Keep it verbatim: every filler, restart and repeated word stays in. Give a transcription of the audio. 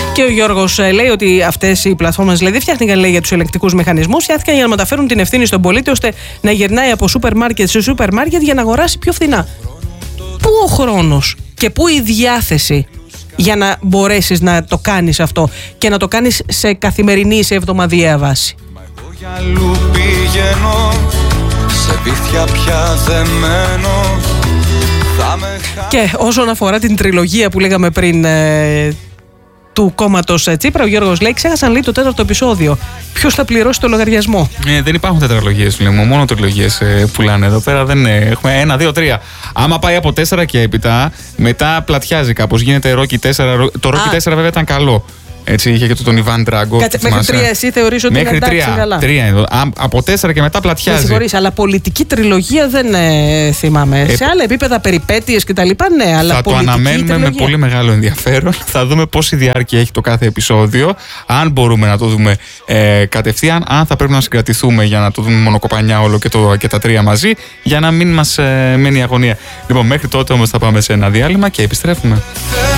Και ο Γιώργος λέει ότι αυτές οι πλατφόρμες δηλαδή δεν φτιάχτηκαν, λέει, για τους ελεγκτικούς μηχανισμούς, φτιάχτηκαν για να μεταφέρουν την ευθύνη στον πολίτη ώστε να γυρνάει από σούπερ μάρκετ σε σούπερ μάρκετ για να αγοράσει πιο φθηνά. Πού ο χρόνος και πού η διάθεση για να μπορέσεις να το κάνεις αυτό και να το κάνεις σε καθημερινή ή σε εβδομαδιαία βάση? Και όσον αφορά την τριλογία που λέγαμε πριν ε, του κόμματος Τσίπρα, ο Γιώργος λέει: ξέχασαν, λέει, το τέταρτο επεισόδιο. Ποιος θα πληρώσει το λογαριασμό? Ε, δεν υπάρχουν τετραλογίες, λέμε. Μόνο τριλογίες ε, πουλάνε εδώ πέρα. Δεν ε, έχουμε ένα, δύο, τρία. Άμα πάει από τέσσερα και έπειτα, μετά πλατιάζει κάπως. Γίνεται Rocky τέσσερα. Το Rocky τέσσερα βέβαια ήταν καλό. Έτσι, είχε και τον Ιβάν Ντράγκο. Κάτσε, μέχρι τρία εσύ θεωρείς ότι μέχρι είναι εντάξει, τρία, καλά. Τρία εδώ. Α, από τέσσερα και μετά πλατιάζει. Με συγχωρείς, αλλά πολιτική τριλογία δεν ε, θυμάμαι. Ε, σε άλλα επίπεδα, περιπέτειες κτλ. Ναι, αλλά θα το αναμένουμε τριλογία. Με πολύ μεγάλο ενδιαφέρον. Θα δούμε πόση διάρκεια έχει το κάθε επεισόδιο. Αν μπορούμε να το δούμε ε, κατευθείαν. Αν θα πρέπει να συγκρατηθούμε για να το δούμε μονοκοπανιά όλο και, το, και τα τρία μαζί. Για να μην μας ε, μένει η αγωνία. Λοιπόν, μέχρι τότε όμως θα πάμε σε ένα διάλειμμα και επιστρέφουμε.